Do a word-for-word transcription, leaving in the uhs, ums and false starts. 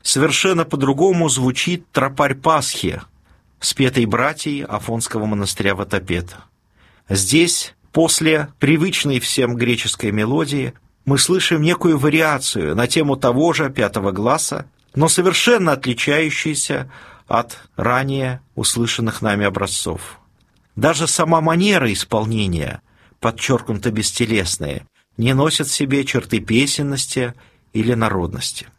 совершенно по-другому звучит «Тропарь Пасхи», спетый братьей Афонского монастыря Ватопета. Здесь, после привычной всем греческой мелодии, мы слышим некую вариацию на тему того же пятого гласа, но совершенно отличающуюся от ранее услышанных нами образцов. Даже сама манера исполнения, подчеркнуто бестелесная, не носит в себе черты песенности или народности.